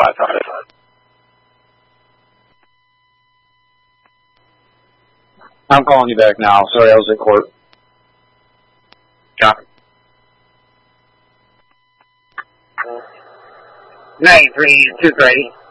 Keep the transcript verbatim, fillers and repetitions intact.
five five. I'm calling you back now. Sorry, I was at court. Copy. nine three two three.